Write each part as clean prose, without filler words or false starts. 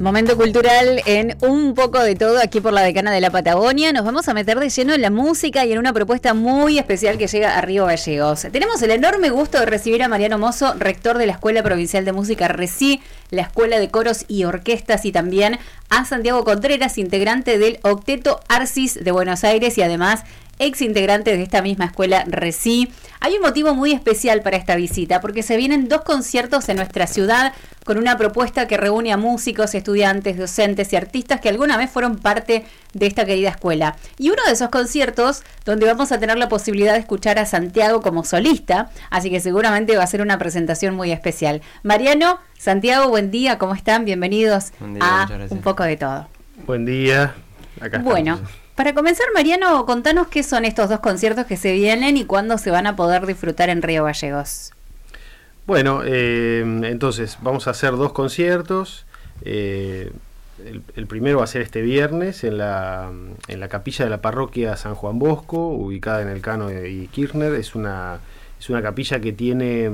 Momento cultural en un poco de todo aquí por la Decana de la Patagonia. Nos vamos a meter de lleno en la música y en una propuesta muy especial que llega a Río Gallegos. Tenemos el enorme gusto de recibir a Mariano Mozo, rector de la Escuela Provincial de Música RECI, la Escuela de Coros y Orquestas, y también a Santiago Contreras, integrante del Octeto Arcis de Buenos Aires y además ex integrante de esta misma escuela RECI. Hay un motivo muy especial para esta visita, porque se vienen 2 conciertos en nuestra ciudad con una propuesta que reúne a músicos, estudiantes, docentes y artistas que alguna vez fueron parte de esta querida escuela. Y uno de esos conciertos donde vamos a tener la posibilidad de escuchar a Santiago como solista, así que seguramente va a ser una presentación muy especial. Mariano, Santiago, buen día, ¿cómo están? Bienvenidos a Un poco de todo. Buen día, acá Bueno, estamos. Para comenzar, Mariano, contanos qué son estos 2 conciertos que se vienen y cuándo se van a poder disfrutar en Río Gallegos. Bueno, entonces vamos a hacer 2 conciertos. El primero va a ser este viernes en la capilla de la parroquia San Juan Bosco, ubicada en el Cano y Kirchner. Es una capilla que tiene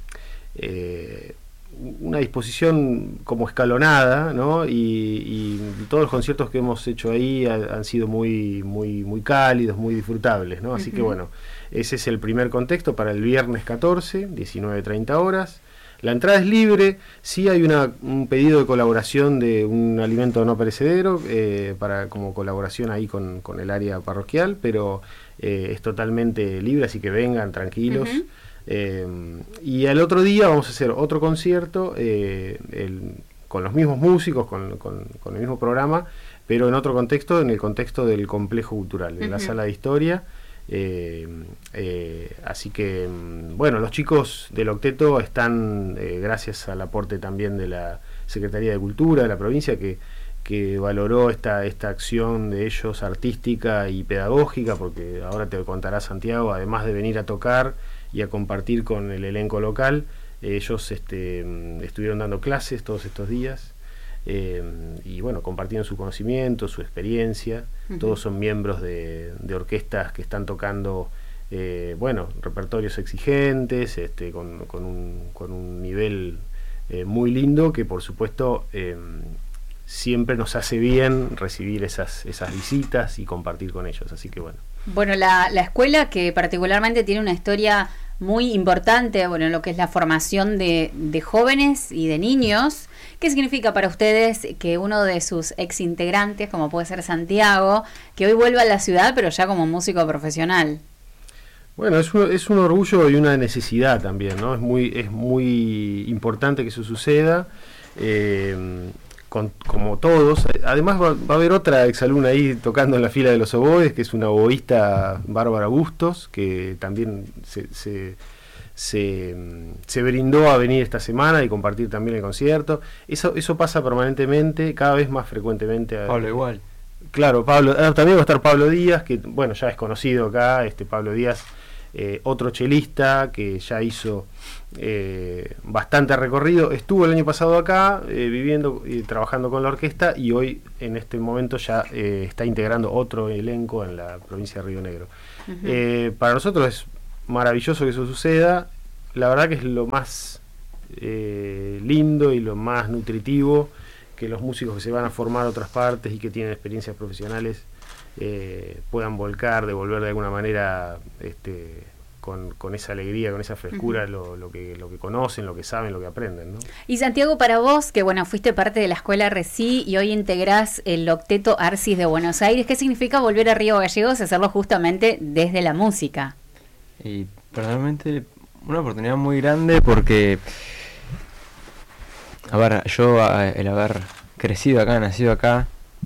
una disposición como escalonada, ¿no? Y todos los conciertos que hemos hecho ahí han sido muy cálidos, muy disfrutables, ¿no? Así que bueno, ese es el primer contexto para el viernes 14, 19:30 horas. La entrada es libre, sí hay un pedido de colaboración de un alimento no perecedero como colaboración ahí con el área parroquial, pero es totalmente libre, así que vengan tranquilos. Y al otro día vamos a hacer otro concierto con los mismos músicos, con el mismo programa, pero en otro contexto, en el contexto del complejo cultural, en la sala de historia. Así que bueno, los chicos del Octeto están, gracias al aporte también de la Secretaría de Cultura de la provincia, que valoró esta acción de ellos artística y pedagógica, porque ahora te contará Santiago, además de venir a tocar y a compartir con el elenco local, ellos estuvieron dando clases todos estos días, y bueno, compartieron su conocimiento, su experiencia. Todos son miembros de orquestas que están tocando repertorios exigentes, con un nivel muy lindo, que por supuesto siempre nos hace bien recibir esas visitas y compartir con ellos, así que bueno. Bueno, la escuela, que particularmente tiene una historia muy importante, bueno, en lo que es la formación de jóvenes y de niños. ¿Qué significa para ustedes que uno de sus ex integrantes, como puede ser Santiago, que hoy vuelva a la ciudad, pero ya como músico profesional? Bueno, es un orgullo y una necesidad también, ¿no? Es muy importante que eso suceda. Como todos, además va a haber otra exalumna ahí tocando en la fila de los oboes, que es una oboísta, Bárbara Bustos, que también se brindó a venir esta semana y compartir también el concierto. Eso pasa permanentemente, cada vez más frecuentemente. Pablo igual. Claro, Pablo, también va a estar Pablo Díaz, que bueno, ya es conocido acá, Pablo Díaz, otro chelista que ya hizo bastante recorrido. Estuvo el año pasado acá viviendo y trabajando con la orquesta, y hoy en este momento ya está integrando otro elenco en la provincia de Río Negro. Para nosotros es maravilloso que eso suceda. La verdad que es lo más lindo y lo más nutritivo, que los músicos que se van a formar a otras partes y que tienen experiencias profesionales puedan devolver de alguna manera con esa alegría, con esa frescura, lo que conocen, lo que saben, lo que aprenden, ¿no? Y Santiago, para vos, que bueno, fuiste parte de la escuela RECI y hoy integrás el Octeto Arcis de Buenos Aires, ¿qué significa volver a Río Gallegos y hacerlo justamente desde la música? Y personalmente una oportunidad muy grande, porque a ver, yo el haber crecido acá, nacido acá,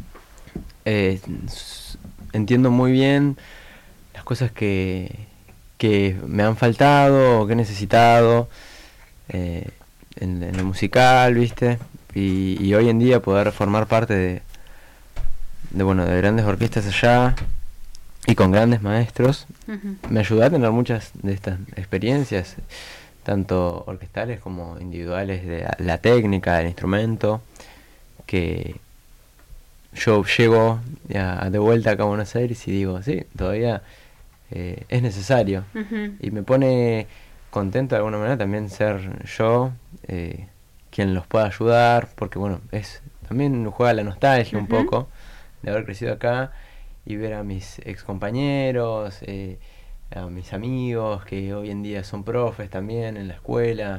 entiendo muy bien las cosas que me han faltado o que he necesitado en lo musical, ¿viste? Y hoy en día poder formar parte de grandes orquestas allá y con grandes maestros, me ayudó a tener muchas de estas experiencias, tanto orquestales como individuales, de la técnica, del instrumento, que yo llego de vuelta acá a Buenos Aires y digo, sí, todavía es necesario. Y me pone contento de alguna manera también ser yo quien los pueda ayudar, porque bueno, es también juega la nostalgia un poco de haber crecido acá y ver a mis ex compañeros, a mis amigos que hoy en día son profes también en la escuela.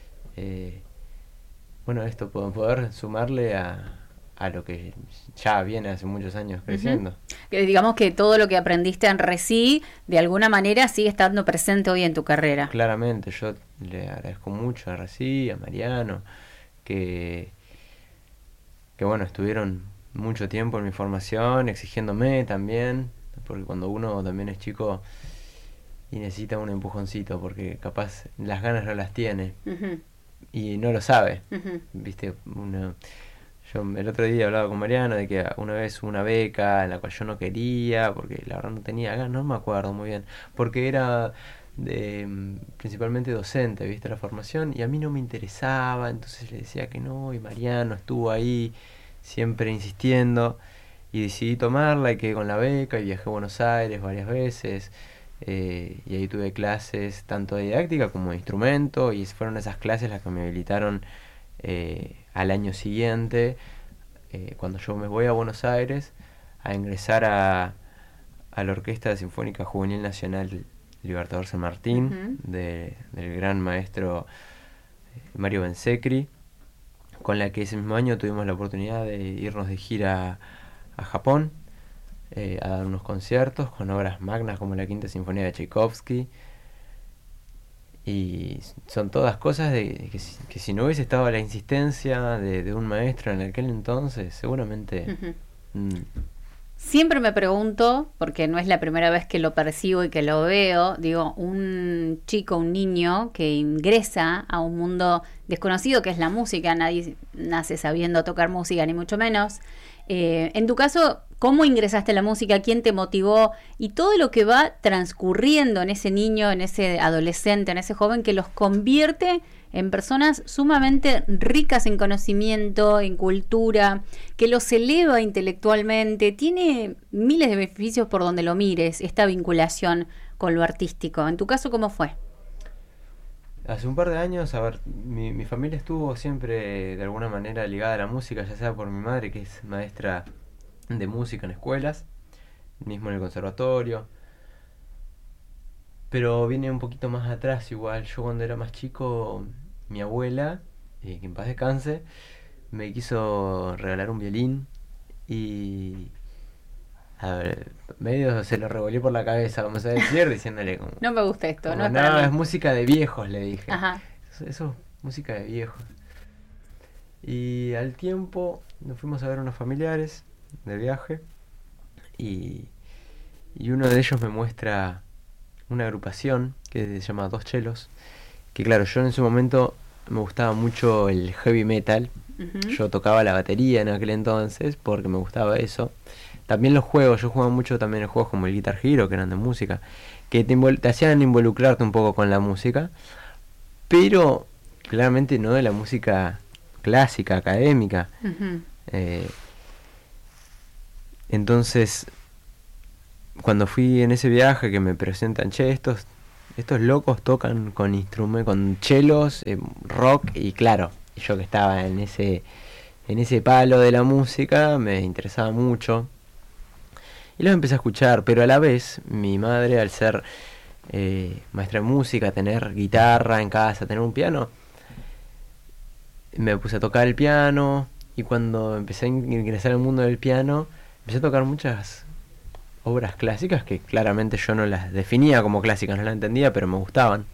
Bueno, esto poder sumarle a lo que ya viene hace muchos años creciendo. Que digamos que todo lo que aprendiste en RECI, de alguna manera sigue estando presente hoy en tu carrera. Claramente, yo le agradezco mucho a RECI, a Mariano, que bueno, estuvieron mucho tiempo en mi formación, exigiéndome también, porque cuando uno también es chico y necesita un empujoncito, porque capaz las ganas no las tiene y no lo sabe, viste, yo el otro día hablaba con Mariano de que una vez hubo una beca en la cual yo no quería, porque la verdad no tenía ganas, no me acuerdo muy bien, porque era principalmente docente, viste, la formación, y a mí no me interesaba, entonces le decía que no, y Mariano estuvo ahí siempre insistiendo, y decidí tomarla y quedé con la beca y viajé a Buenos Aires varias veces, y ahí tuve clases tanto de didáctica como de instrumento, y fueron esas clases las que me habilitaron al año siguiente, cuando yo me voy a Buenos Aires a ingresar a la Orquesta Sinfónica Juvenil Nacional Libertador San Martín, del gran maestro Mario Bensecri, con la que ese mismo año tuvimos la oportunidad de irnos de gira a Japón, a dar unos conciertos con obras magnas como la Quinta Sinfonía de Tchaikovsky. Y son todas cosas que si no hubiese estado la insistencia de un maestro en aquel entonces, seguramente... Siempre me pregunto, porque no es la primera vez que lo percibo y que lo veo, digo, un chico, un niño que ingresa a un mundo desconocido que es la música, nadie nace sabiendo tocar música, ni mucho menos. En tu caso, ¿cómo ingresaste a la música? ¿Quién te motivó? Y todo lo que va transcurriendo en ese niño, en ese adolescente, en ese joven que los convierte en personas sumamente ricas en conocimiento, en cultura, que los eleva intelectualmente, tiene miles de beneficios por donde lo mires, esta vinculación con lo artístico. En tu caso, ¿cómo fue? Hace un par de años, a ver, mi familia estuvo siempre de alguna manera ligada a la música, ya sea por mi madre, que es maestra de música en escuelas, mismo en el conservatorio, pero viene un poquito más atrás igual. Yo cuando era más chico, mi abuela, que en paz descanse, me quiso regalar un violín y... A ver, medio se lo revolvió por la cabeza, vamos a decir, diciéndole como... No me gusta esto, como, no es para mí. es música de viejos, le dije. Ajá. Eso es música de viejos. Y al tiempo nos fuimos a ver unos familiares de viaje y uno de ellos me muestra una agrupación que se llama Dos Chelos, que claro, yo en ese momento me gustaba mucho el heavy metal. Yo tocaba la batería en aquel entonces porque me gustaba eso. También los juegos, yo jugaba mucho también en juegos como el Guitar Hero, que eran de música, que te hacían involucrarte un poco con la música, pero claramente no de la música clásica, académica. Entonces, cuando fui en ese viaje que me presentan, che, estos locos tocan con instrumentos, con chelos, rock, y claro, yo que estaba en ese palo de la música, me interesaba mucho. Y los empecé a escuchar, pero a la vez, mi madre, al ser maestra de música, tener guitarra en casa, tener un piano, me puse a tocar el piano, y cuando empecé a ingresar al mundo del piano, empecé a tocar muchas obras clásicas que claramente yo no las definía como clásicas, no las entendía, pero me gustaban.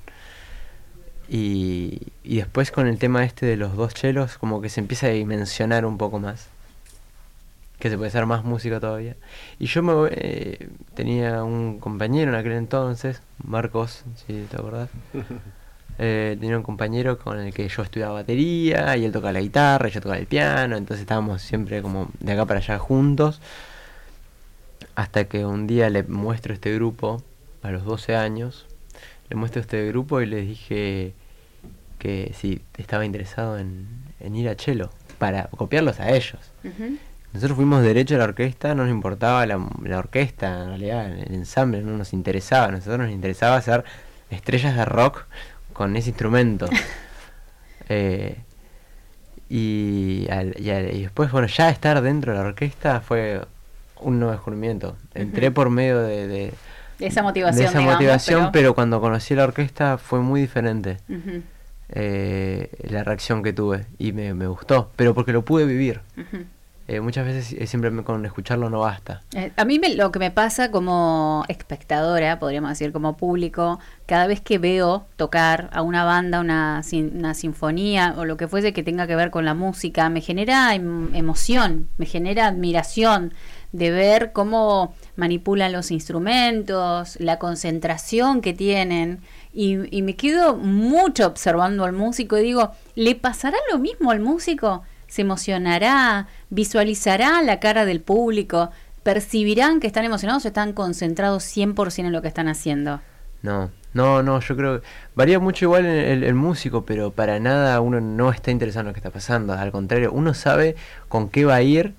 Y después con el tema de los dos chelos, como que se empieza a dimensionar un poco más, que se puede hacer más música todavía. Y yo tenía un compañero en aquel entonces, Marcos, si te acordás. Tenía un compañero con el que yo estudiaba batería, y él tocaba la guitarra, y yo tocaba el piano, entonces estábamos siempre como de acá para allá juntos, hasta que un día le muestro este grupo, a los 12 años, le muestro este grupo y les dije que si estaba interesado en ir a Chelo, para copiarlos a ellos. Nosotros fuimos derecho a la orquesta, no nos importaba la orquesta, en realidad el ensamble no nos interesaba, a nosotros nos interesaba hacer estrellas de rock con ese instrumento. Y después, bueno, ya estar dentro de la orquesta fue un nuevo descubrimiento. Entré por medio de esa motivación, de esa digamos, motivación, pero cuando conocí la orquesta fue muy diferente. Uh-huh. La reacción que tuve y me gustó, pero porque lo pude vivir. Uh-huh. Muchas veces siempre con escucharlo no basta. A mí lo que me pasa como espectadora, podríamos decir como público, cada vez que veo tocar a una banda, una sinfonía o lo que fuese que tenga que ver con la música, me genera emoción, me genera admiración de ver cómo manipulan los instrumentos, la concentración que tienen, y me quedo mucho observando al músico y digo, ¿le pasará lo mismo al músico? ¿Se emocionará? ¿Visualizará la cara del público? ¿Percibirán que están emocionados o están concentrados 100% en lo que están haciendo? No, yo creo que varía mucho igual el músico, pero para nada uno no está interesado en lo que está pasando. Al contrario, uno sabe con qué va a ir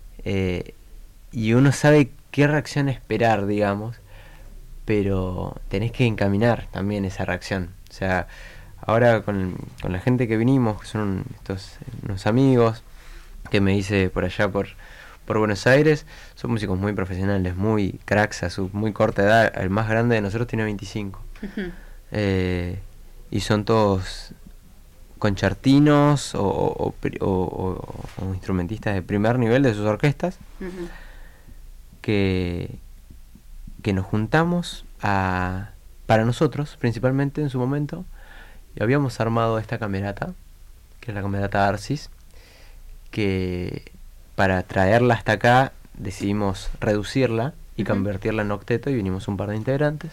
y uno sabe qué reacción esperar, digamos, pero tenés que encaminar también esa reacción. O sea, ahora con la gente que vinimos, que son unos amigos que me hice por allá por Buenos Aires, son músicos muy profesionales, muy cracks a su muy corta edad. El más grande de nosotros tiene 25. Uh-huh. Y son todos concertinos o instrumentistas de primer nivel de sus orquestas. Uh-huh. que nos juntamos para nosotros, principalmente en su momento, y habíamos armado esta camerata, que es la camerata Arcis, que para traerla hasta acá decidimos reducirla y convertirla en octeto, y vinimos un par de integrantes,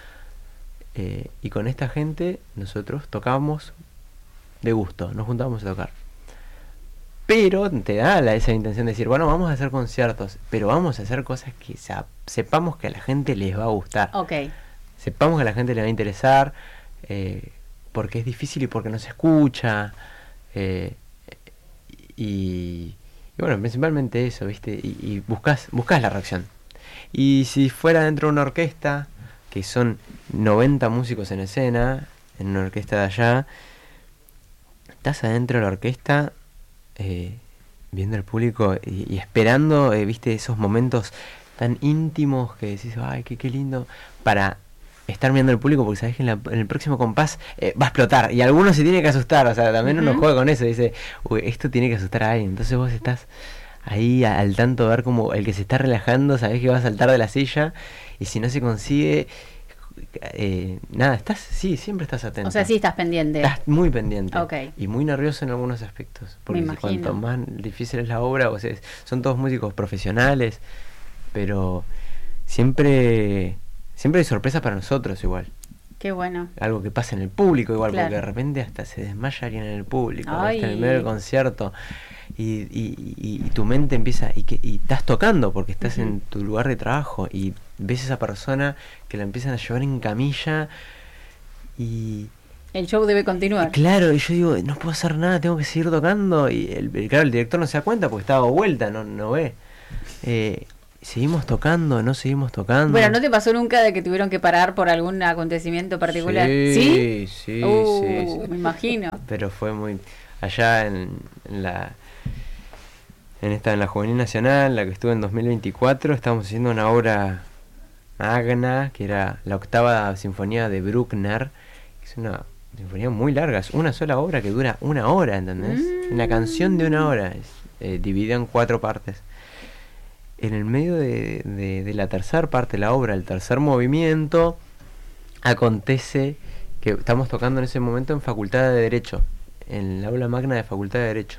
y con esta gente nosotros tocábamos de gusto, nos juntábamos a tocar. Pero te da esa intención de decir, bueno, vamos a hacer conciertos, pero vamos a hacer cosas que sepamos que a la gente les va a gustar. Okay. Sepamos que a la gente le va a interesar, porque es difícil y porque no se escucha. Y bueno, principalmente eso, ¿viste? Y buscas la reacción. Y si fuera dentro de una orquesta, que son 90 músicos en escena, en una orquesta de allá, estás adentro de la orquesta, viendo al público y esperando, viste, esos momentos tan íntimos que decís, ay, qué lindo, para estar viendo al público, porque sabés que en el próximo compás va a explotar, y alguno se tiene que asustar. O sea, también uno juega con eso, dice, uy, esto tiene que asustar a alguien. Entonces vos estás ahí al tanto de ver como el que se está relajando, sabés que va a saltar de la silla, y si no se consigue, nada, siempre estás atento. O sea, sí estás pendiente. Estás muy pendiente. Okay. Y muy nervioso en algunos aspectos. Porque cuanto más difícil es la obra, o sea, son todos músicos profesionales, pero siempre hay sorpresa para nosotros igual. Qué bueno. Algo que pasa en el público igual, claro. Porque de repente hasta se desmaya alguien en el público, está en el medio del concierto. Y tu mente empieza, y estás tocando porque estás en tu lugar de trabajo, y ves a esa persona que la empiezan a llevar en camilla, y el show debe continuar. Claro, y yo digo, no puedo hacer nada, tengo que seguir tocando, y claro, el director no se da cuenta porque está dado vuelta, no ve. ¿Seguimos tocando? ¿No seguimos tocando? Bueno, ¿no te pasó nunca de que tuvieron que parar por algún acontecimiento particular? Sí. Me imagino. Pero fue muy... Allá en la Juvenil Nacional, la que estuve en 2024, estábamos haciendo una obra magna, que era la 8ª sinfonía de Bruckner, que es una sinfonía muy larga, es una sola obra que dura 1 hora, ¿entendés? Una canción de 1 hora, dividida en 4 partes. En el medio de la tercera parte de la obra, el tercer movimiento, acontece que estamos tocando en ese momento en Facultad de Derecho, en el aula magna de Facultad de Derecho.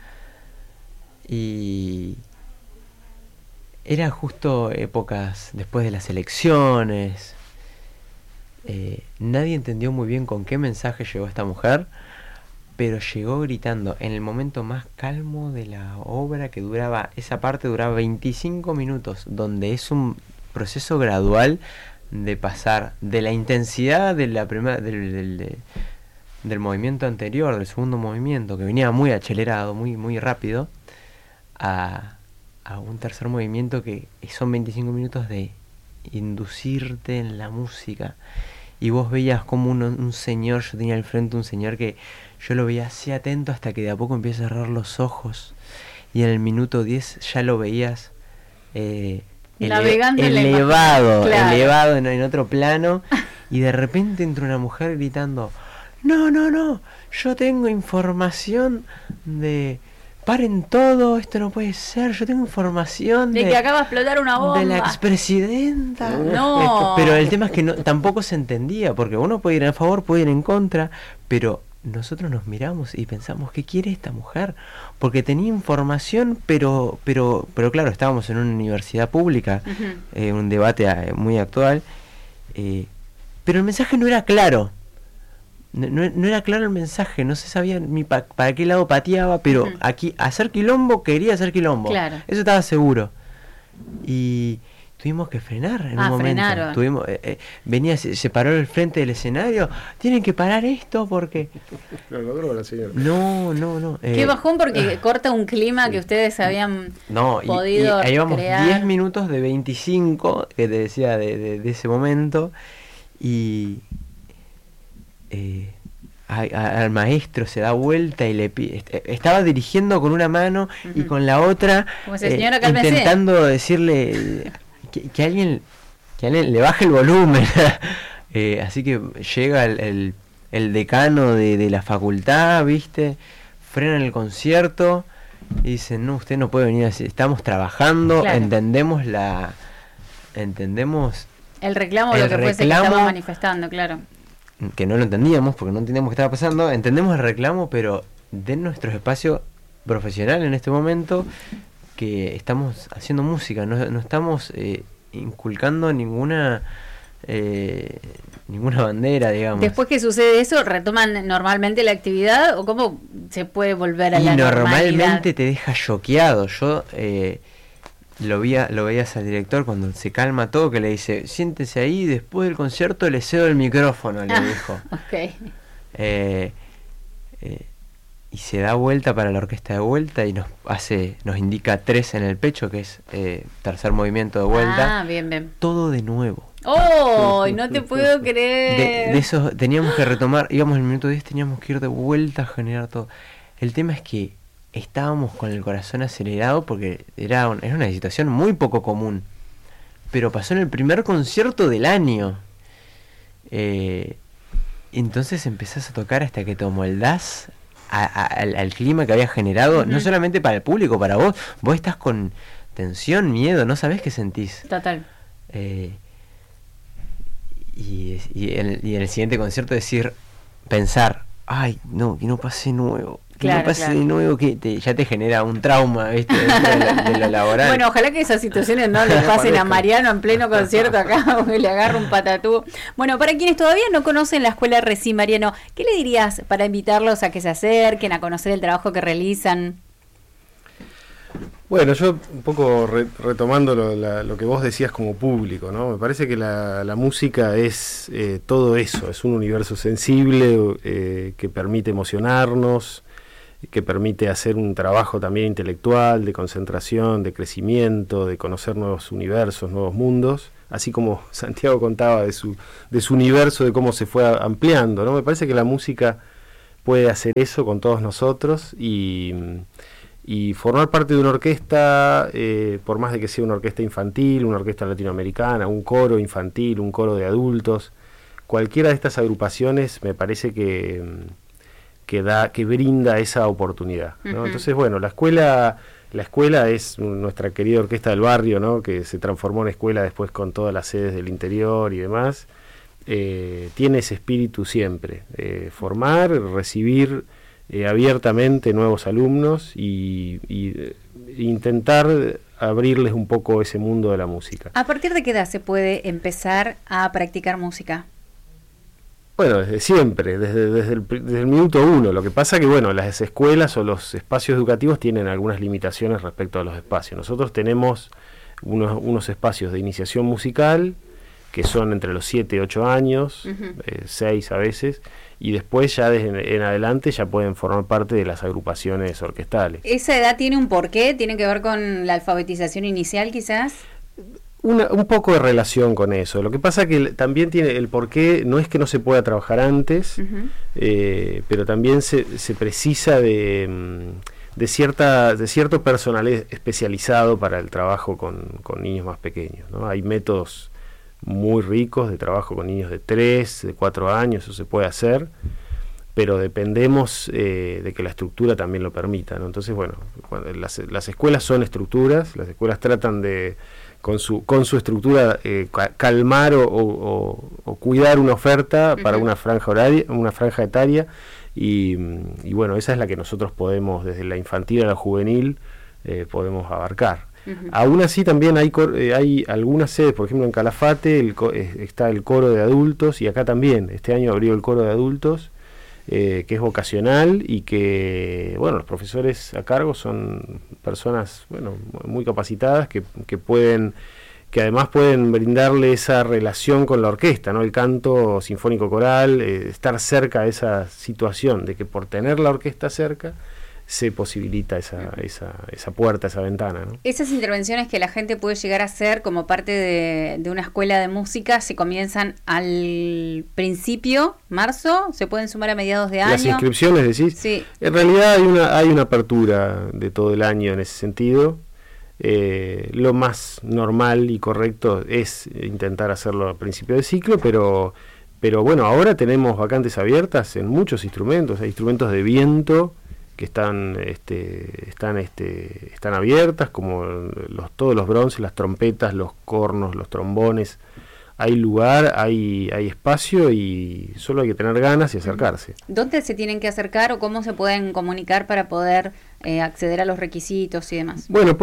Y era justo épocas después de las elecciones. Nadie entendió muy bien con qué mensaje llegó esta mujer, pero llegó gritando en el momento más calmo de la obra, que esa parte duraba 25 minutos, donde es un proceso gradual de pasar de la intensidad de la primera del movimiento anterior, del segundo movimiento, que venía muy acelerado, muy rápido, a un tercer movimiento que son 25 minutos de inducirte en la música, y vos veías como un señor, yo tenía al frente un señor que yo lo veía así atento hasta que de a poco empieza a cerrar los ojos, y en el minuto 10 ya lo veías navegando elevado, claro, elevado en otro plano, y de repente entra una mujer gritando, no, yo tengo información de... Paren todo, esto no puede ser, yo tengo información de que acaba de explotar una bomba. De la expresidenta. No. Pero el tema es que tampoco se entendía, porque uno puede ir a favor, puede ir en contra, pero nosotros nos miramos y pensamos, ¿qué quiere esta mujer? Porque tenía información, pero claro, estábamos en una universidad pública, un debate muy actual, pero el mensaje no era claro. No era claro el mensaje, no se sabía ni para qué lado pateaba, pero aquí hacer quilombo, quería hacer quilombo. Claro. Eso estaba seguro. Y tuvimos que frenar en un momento. Frenaron. Se paró el frente del escenario. Tienen que parar esto porque... Lo logró la señora. No. Qué bajón, porque corta un clima que ustedes habían podido y ahí vamos crear. 10 minutos de 25, que te decía de ese momento, y... al maestro se da vuelta y le pide, estaba dirigiendo con una mano y con la otra intentando decirle que alguien le baje el volumen. Así que llega el decano de la facultad, ¿viste? Frenan el concierto y dicen, no, usted no puede venir así, estamos trabajando, claro. entendemos el reclamo, lo que fuese que estaba manifestando, claro. Que no lo entendíamos, porque no entendíamos qué estaba pasando. Entendemos el reclamo, pero de nuestro espacio profesional en este momento, que estamos haciendo música, no estamos inculcando ninguna bandera, digamos. Después que sucede eso, ¿retoman normalmente la actividad o cómo se puede volver a la normalidad? Normalmente te deja choqueado. Yo lo veías al director cuando se calma todo, que le dice, siéntese ahí, después del concierto le cedo el micrófono, le dijo. Okay. Y se da vuelta para la orquesta de vuelta y nos indica 3 en el pecho, que es tercer movimiento de vuelta. Bien. Todo de nuevo. ¡Oh! No te puedo creer. De eso teníamos que retomar, íbamos en el minuto 10, teníamos que ir de vuelta a generar todo. El tema es que estábamos con el corazón acelerado porque era una situación muy poco común, pero pasó en el primer concierto del año. Entonces empezás a tocar hasta que te amoldás al clima que había generado, no solamente para el público, para vos estás con tensión, miedo, no sabés qué sentís. Total. Y en el siguiente concierto pensar, ay, no, que no pase nuevo. Claro, no pase de nuevo, que ya te genera un trauma, ¿viste? de lo laboral. Bueno, ojalá que esas situaciones no le pasen a Mariano en pleno concierto acá, o que le agarre un patatú. Bueno, para quienes todavía no conocen la Escuela Reci, Mariano, ¿qué le dirías para invitarlos a que se acerquen, a conocer el trabajo que realizan? Bueno, yo un poco retomando lo que vos decías como público, ¿no? Me parece que la música es todo eso, es un universo sensible que permite emocionarnos, que permite hacer un trabajo también intelectual, de concentración, de crecimiento, de conocer nuevos universos, nuevos mundos, así como Santiago contaba de su universo, de cómo se fue ampliando, ¿no? Me parece que la música puede hacer eso con todos nosotros y formar parte de una orquesta, por más de que sea una orquesta infantil, una orquesta latinoamericana, un coro infantil, un coro de adultos, cualquiera de estas agrupaciones me parece que brinda esa oportunidad, ¿no? Entonces, bueno, la escuela es nuestra querida orquesta del barrio, ¿no? Que se transformó en escuela después con todas las sedes del interior y demás. Tiene ese espíritu siempre, formar, recibir abiertamente nuevos alumnos y intentar abrirles un poco ese mundo de la música. ¿A partir de qué edad se puede empezar a practicar música? Bueno, desde siempre, desde el minuto 1. Lo que pasa que, bueno, las escuelas o los espacios educativos tienen algunas limitaciones respecto a los espacios. Nosotros tenemos unos espacios de iniciación musical que son entre los 7 y 8 años, 6 a veces, y después ya en adelante ya pueden formar parte de las agrupaciones orquestales. ¿Esa edad tiene un porqué? ¿Tiene que ver con la alfabetización inicial quizás? Un poco de relación con eso. Lo que pasa que también tiene el porqué, no es que no se pueda trabajar antes, pero también se precisa de cierto personal especializado para el trabajo con niños más pequeños, ¿no? Hay métodos muy ricos de trabajo con niños de 3, de 4 años, eso se puede hacer, pero dependemos de que la estructura también lo permita, ¿no? Entonces, bueno, las escuelas son estructuras, las escuelas tratan de con su estructura calmar o cuidar una oferta para una franja horaria, una franja etaria, y bueno, esa es la que nosotros podemos, desde la infantil a la juvenil, podemos abarcar. Aún así también hay algunas sedes, por ejemplo en Calafate está el coro de adultos, y acá también, este año abrió el coro de adultos, que es vocacional, y que, bueno, los profesores a cargo son personas, bueno, muy capacitadas que además pueden brindarle esa relación con la orquesta, ¿no? El canto sinfónico coral, estar cerca de esa situación, de que por tener la orquesta cerca se posibilita esa puerta, esa ventana, ¿no? Esas intervenciones que la gente puede llegar a hacer como parte de una escuela de música se comienzan al principio, marzo, se pueden sumar a mediados de año. Las inscripciones, decís. Sí. En realidad hay una apertura de todo el año en ese sentido. Lo más normal y correcto es intentar hacerlo al principio de ciclo, pero bueno, ahora tenemos vacantes abiertas en muchos instrumentos. Hay instrumentos de viento que están abiertas, como todos los bronces, las trompetas, los cornos, los trombones. Hay lugar, hay espacio, y solo hay que tener ganas y acercarse. ¿Dónde se tienen que acercar o cómo se pueden comunicar para poder acceder a los requisitos y demás? Bueno,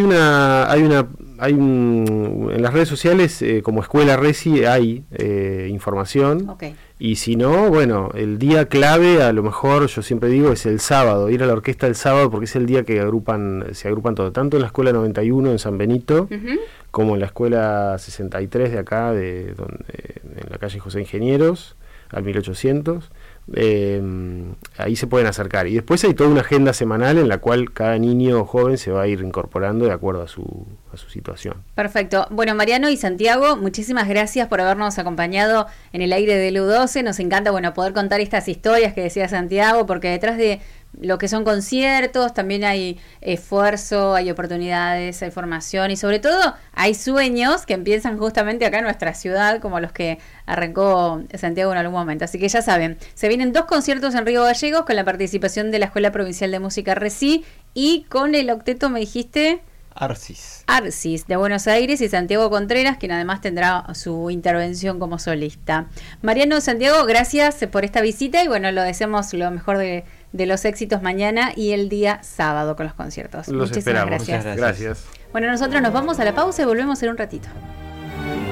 en las redes sociales, como Escuela Resi, hay información. Okay. Y si no, bueno, el día clave, a lo mejor yo siempre digo, es el sábado, ir a la orquesta el sábado, porque es el día que se agrupan todo, tanto en la Escuela 91 en San Benito, como en la Escuela 63 de acá, en la calle José Ingenieros, al 1800. Ahí se pueden acercar, y después hay toda una agenda semanal en la cual cada niño o joven se va a ir incorporando de acuerdo a su situación. Perfecto. Bueno, Mariano y Santiago, muchísimas gracias por habernos acompañado en el aire de LU12. Nos encanta, bueno, poder contar estas historias que decía Santiago, porque detrás de lo que son conciertos también hay esfuerzo, hay oportunidades, hay formación, y sobre todo hay sueños que empiezan justamente acá en nuestra ciudad, como los que arrancó Santiago en algún momento. Así que ya saben, se vienen 2 conciertos en Río Gallegos con la participación de la Escuela Provincial de Música RECI y con el octeto, me dijiste... Arcis de Buenos Aires, y Santiago Contreras, quien además tendrá su intervención como solista. Mariano, Santiago, gracias por esta visita, y bueno, lo deseamos lo mejor de los éxitos mañana y el día sábado con los conciertos. Muchísimas gracias. Gracias. Bueno, nosotros nos vamos a la pausa y volvemos en un ratito.